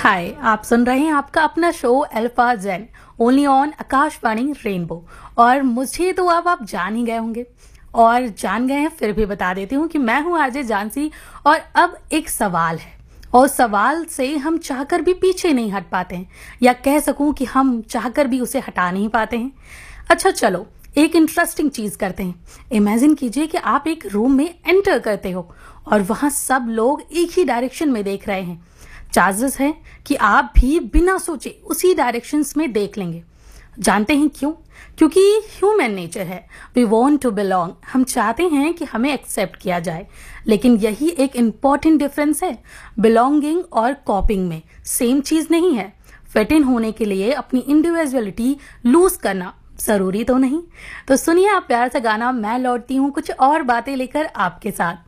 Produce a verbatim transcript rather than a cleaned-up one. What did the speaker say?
हाय, आप सुन रहे हैं आपका अपना show alpha gen only on Akashvani rainbow. और मुझे तो अब आप जान ही गए होंगे, और जान गए हैं फिर भी बता देती हूँ कि मैं हूँ आरजे जानसी। और अब एक सवाल है, और सवाल से हम चाहकर भी पीछे नहीं हट पाते हैं, या कह सकूं कि हम चाहकर भी उसे हटा नहीं पाते हैं। अच्छा चलो, एक इंटरेस्टिंग चीज करते हैं। इमेजिन कीजिए कि आप एक रूम में एंटर करते हो और वहां सब लोग एक ही डायरेक्शन में देख रहे हैं। चांसेस है कि आप भी बिना सोचे उसी डायरेक्शंस में देख लेंगे। जानते हैं क्यों? क्योंकि ह्यूमन नेचर है, वी वॉन्ट टू बिलोंग। हम चाहते हैं कि हमें एक्सेप्ट किया जाए। लेकिन यही एक इम्पॉर्टेंट डिफरेंस है, बिलोंगिंग और कॉपिंग में सेम चीज नहीं है। फिट इन होने के लिए अपनी इंडिविजुअलिटी लूज करना जरूरी तो नहीं। तो सुनिए आप प्यार से गाना, मैं लौटती हूँ कुछ और बातें लेकर आपके साथ।